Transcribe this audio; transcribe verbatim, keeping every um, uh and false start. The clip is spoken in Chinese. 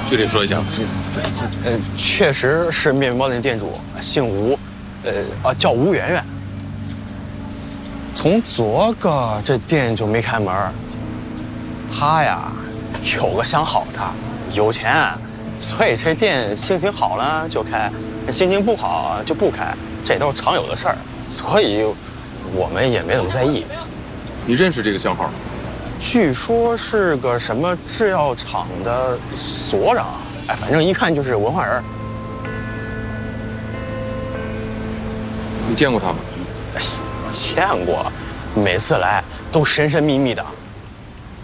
具体说一下。 呃，确实是面包店店主，姓吴，呃啊叫吴媛媛。从昨个这店就没开门，他呀有个相好的，有钱，所以这店心情好了就开，心情不好就不开，这都是常有的事儿，所以我们也没怎么在意。 你认识这个相好？ 据说是个什么制药厂的所长，哎，反正一看就是文化人。 你见过他吗？ 哎，见过，每次来都神神秘秘的，